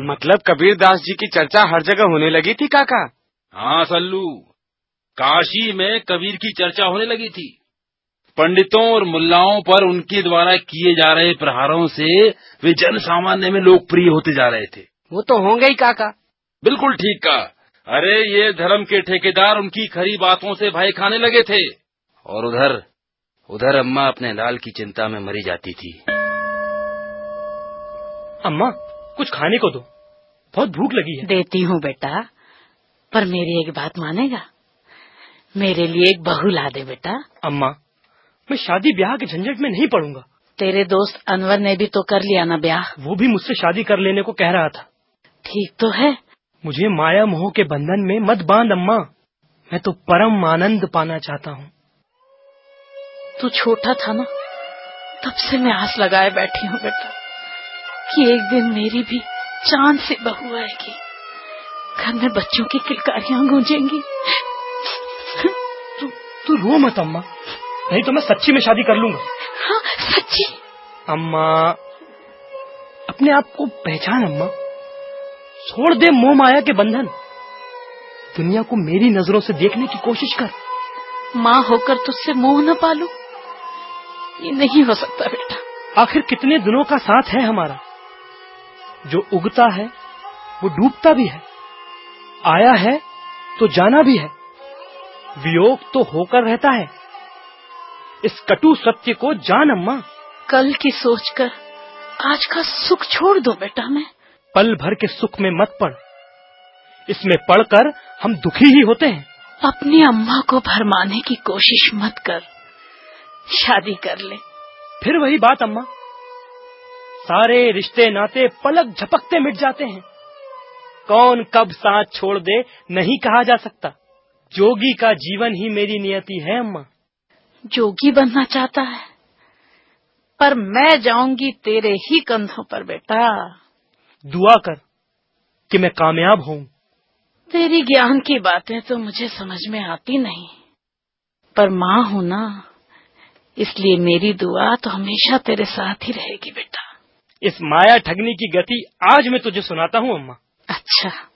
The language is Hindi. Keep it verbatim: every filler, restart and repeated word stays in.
मतलब कबीर दास जी की चर्चा हर जगह होने लगी थी काका? हाँ सल्लू, काशी में कबीर की चर्चा होने लगी थी। पंडितों और मुल्लाओं पर उनके द्वारा किए जा रहे प्रहारों से वे जन सामान्य में लोकप्रिय होते जा रहे थे। वो तो होंगे ही काका। बिल्कुल ठीक कहा। अरे ये धर्म के ठेकेदार उनकी खरी बातों से भय खाने लगे थे। और उधर उधर अम्मा अपने लाल की चिंता में मरी जाती थी। अम्मा, कुछ खाने को दो, बहुत भूख लगी है। देती हूँ बेटा, पर मेरी एक बात मानेगा? मेरे लिए एक बहू ला दे बेटा। अम्मा, मैं शादी ब्याह के झंझट में नहीं पड़ूंगा। तेरे दोस्त अनवर ने भी तो कर लिया ना ब्याह। वो भी मुझसे शादी कर लेने को कह रहा था। ठीक तो है। मुझे माया मोह के बंधन में मत बांध अम्मा, मैं तो परम आनंद पाना चाहता हूँ। तू छोटा था ना, तब से मैं आस लगाए बैठी हूँ बेटा कि एक दिन मेरी भी चांद से बहू आएगी, घर में बच्चों की किलकारियां गूंजेंगी। तू तू रो मत अम्मा, नहीं तो मैं सच्ची में शादी कर लूंगा। हाँ सच्ची? अम्मा, अपने आप को पहचान अम्मा, छोड़ दे मोह माया के बंधन, दुनिया को मेरी नजरों से देखने की कोशिश कर। माँ होकर तुझसे मोह न पालूं, ये नहीं हो सकता बेटा। आखिर कितने दिनों का साथ है हमारा, जो उगता है वो डूबता भी है, आया है तो जाना भी है, वियोग तो होकर रहता है। इस कटु सत्य को जान अम्मा। कल की सोचकर आज का सुख छोड़ दो बेटा। मैं पल भर के सुख में मत पड़, इसमें पड़कर हम दुखी ही होते हैं। अपनी अम्मा को भरमाने की कोशिश मत कर, शादी कर ले। फिर वही बात अम्मा, सारे रिश्ते नाते पलक झपकते मिट जाते हैं। कौन कब साथ छोड़ दे नहीं कहा जा सकता। जोगी का जीवन ही मेरी नियति है अम्मा। जोगी बनना चाहता है, पर मैं जाऊंगी तेरे ही कंधों पर बेटा। दुआ कर कि मैं कामयाब हूँ। तेरी ज्ञान की बातें तो मुझे समझ में आती नहीं, पर माँ हूँ ना, इसलिए मेरी दुआ तो हमेशा तेरे साथ ही रहेगी बेटा। इस माया ठगनी की गति आज मैं तुझे सुनाता हूँ अम्मा। अच्छा।